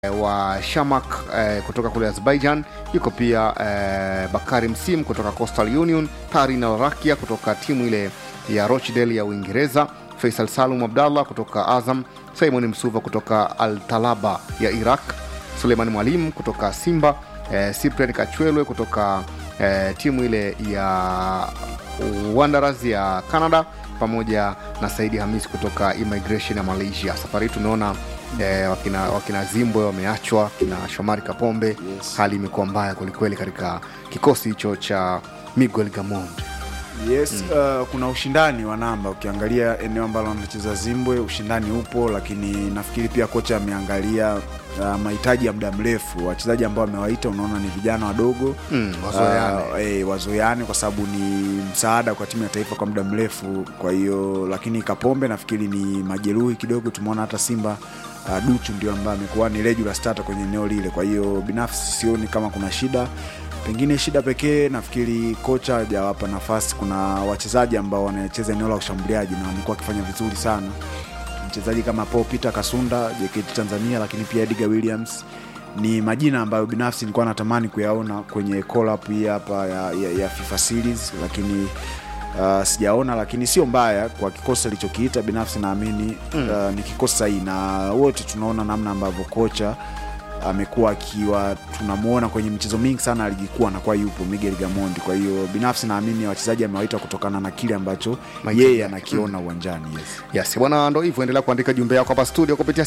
wa Shamak kutoka kule Azerbaijan, yuko pia Bakari Msim kutoka Coastal Union, Tarin Al-Rakia kutoka timu ile ya Rochdale ya Uingereza, Faisal Salum Abdallah kutoka Azam, Simon Msuva kutoka Al-Talaba ya Iraq, Suleiman Mwalimu kutoka Simba, Cyprian Kachwelwe kutoka timu ile ya Wanderers ya Canada, pamoja na Saidi Hamisi kutoka Immigration ya Malaysia. Safari tumeona wakina Zimbwe wameachwa, kina Shomari Kapombe. Yes. Hali imekuwa mbaya kwelikweli katika kikosi hicho cha Miguel Gamond. Yes, kuna ushindani wa namba. Ukiangalia eneo ambalo anacheza Zimbwe, ushindani upo, lakini nafikiri pia kocha ameangalia mahitaji ya muda mrefu. Wachezaji ambao amewaita unaona ni vijana wadogo, wazoeane kwa sababu ni msaada kwa timu ya taifa kwa muda mrefu. Kwa hiyo lakini Kapombe nafikiri ni majeruhi kidogo, tumeona hata Simba Duchu ndio ambaye amekuwa ni regular starter kwenye eneo lile. Kwa hiyo binafsi sioni kama kuna shida. Pengine shida pekee nafikiri kocha hajawapa nafasi. Kuna wachezaji ambao wanacheza eneo la ushambuliaji na wamekuwa wakifanya vizuri sana. Mchezaji kama Paul Peter Kasunda JKT Tanzania, lakini pia Edgar Williams ni majina ambayo binafsi nilikuwa natamani kuyaona kwenye call up hii hapa ya FIFA series, lakini sijaona, lakini sio mbaya kwa kikosi alichokiita. Binafsi naamini ni kikosi sahihi, na wote tunaona namna ambavyo kocha amekuwa akiwa tunamuona kwenye michezo mingi sana alijikuwa na kwa yupo Miguel Gamond. Kwa hiyo binafsi naamini wachezaji amewaita kutokana na kile ambacho yeye anakiona uwanjani. Yes bwana, ndio hivyo. Endelea kuandika jumbe yako hapa studio kupitia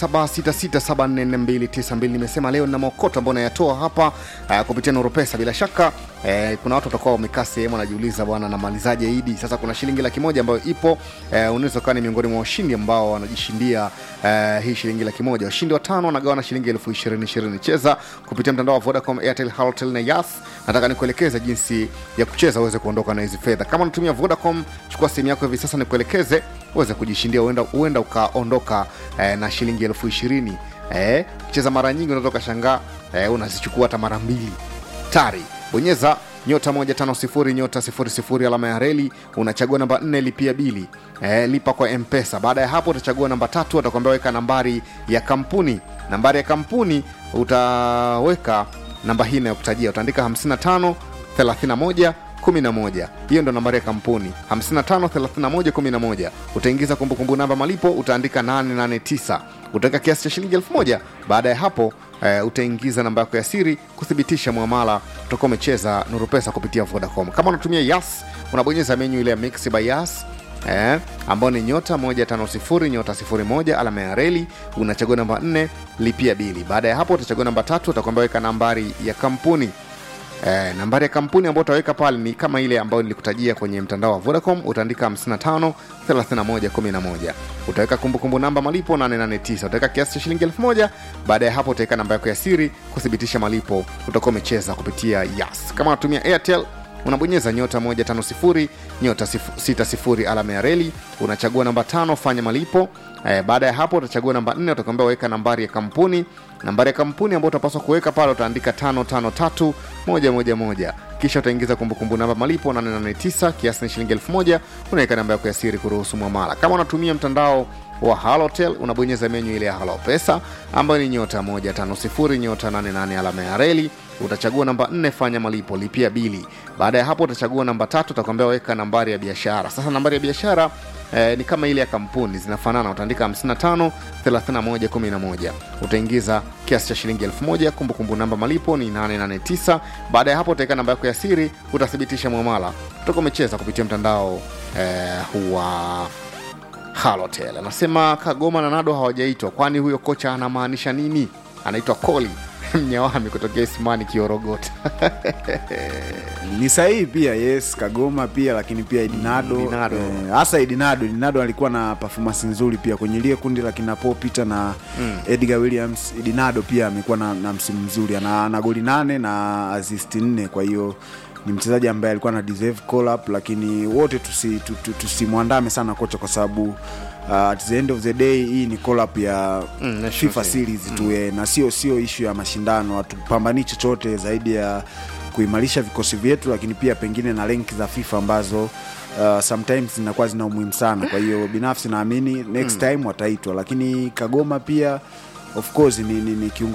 0766744292. Nimesema leo na maokoto ambao nayatoa hapa kupitia Nuru Pesa. Bila shaka kuna watu watakuwa wamekaa sehemu wanajiuliza bwana, namalizaje Idi? Sasa kuna shilingi 100,000 ambayo ipo, unaweza kuwa ni miongoni mwa washindi ambao wanajishindia hii shilingi 100,000. Washindi watano wanagawana shilingi 20,000. Cheza kupitia mtandao wa Vodacom, Airtel, Halotel na Yas. Nataka nikuelekeze jinsi ya kucheza uweze kuondoka na hizi fedha. Kama unatumia Vodacom, chukua simu yako hivi sasa nikuelekeze uweze kujishindia, huenda ukaondoka na shilingi 20,000. Kucheza mara nyingi unaweza ukashangaa unazichukua hata mara mbili. Tari bonyeza *150 *00 alama ya reli, unachagua namba 4 lipia bili, lipa kwa M-Pesa. Baada ya hapo utachagua namba 3, atakwambia weka nambari ya kampuni. Nambari ya kampuni utaweka namba hii inayokutajia, utaandika 55 31 11. Hiyo ndo nambari ya kampuni 55 31 11. Utaingiza kumbukumbu namba malipo, utaandika 889. Utaweka kiasi cha shilingi 1,000. Baada ya hapo utaingiza namba yako ya siri kuthibitisha muamala. Utakuwa umecheza Nuru Pesa kupitia Vodacom. Kama unatumia Yas, unabonyeza menu ile ya Mix by Yas ambao ni *150 *01 alama ya reli, unachagua namba 4 lipia bili. Baada ya hapo utachagua namba 3, utakwambia weka nambari ya kampuni. Nambari ya kampuni ambayo utaweka pale ni kama ile ambayo nilikutajia kwenye mtandao wa Vodacom, utaandika 55 31 11. Utaweka kumbukumbu namba malipo 889, utaweka kiasi cha shilingi 1,000. Baada ya hapo utaweka namba yako ya siri kuthibitisha malipo. Utakuwa umecheza kupitia Yas. Kama unatumia Airtel, unabonyeza *150 *60 alama ya reli, unachagua namba 5 fanya malipo. Baada ya hapo utachagua namba 4, utakwambia weka nambari ya kampuni. Nambari ya kampuni ambayo utapaswa kuweka pale utaandika 553 111. Kisha utaingiza kumbukumbu namba malipo 889, kiasi ni shilingi 1,000. Unaweka namba yako ya siri kuruhusu muamala. Kama unatumia mtandao wa Halotel, unabonyeza menu ile ya Halo Pesa ambayo ni *150 *88 alama ya reli, utachagua namba 4 fanya malipo lipia bili. Baada ya hapo utachagua namba 3, utakwambia weka nambari ya biashara. Sasa nambari ya biashara ni kama ile ya kampuni, zinafanana. Utaandika 55 31 11. Utaingiza kiasi cha shilingi 1,000, kumbukumbu namba malipo ni 889. Baada ya hapo utaweka namba yako ya siri, utathibitisha muamala. Utakuwa umecheza kupitia mtandao wa Halotel. Anasema Kagoma na Nado hawajaitwa, kwani huyo kocha anamaanisha nini? Anaitwa Koli Mnyawami kutokea Isimani Kiorogota. Ni sahihi pia. Yes, Kagoma pia, lakini pia Edinado. Hasa Edinado alikuwa na performance nzuri pia kwenye ile kundi, lakini na Paul Peter na Edgar Williams. Edinado pia amekuwa na msimu mzuri, ana goli 8 na assist 4. Kwa hiyo ni mchezaji ambaye alikuwa na deserve call up, lakini wote tusimwandame sana kocha, kwa sababu at the end of the day hii ni call up ya FIFA series tu, na sio issue ya mashindano. Hatupambani chochote zaidi ya kuimarisha vikosi vyetu, lakini pia pengine na rank za FIFA ambazo sometimes zinakuwa zina umuhimu sana. Kwa hiyo binafsi naamini next time wataitwa, lakini Kagoma pia of course ni kiungo